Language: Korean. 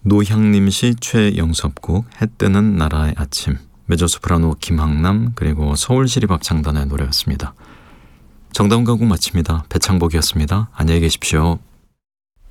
노향림 시 최영섭곡 해 뜨는 나라의 아침, 메조소프라노 김학남 그리고 서울시립합창단의 노래였습니다. 정다운 가곡 마칩니다. 배창복이었습니다. 안녕히 계십시오.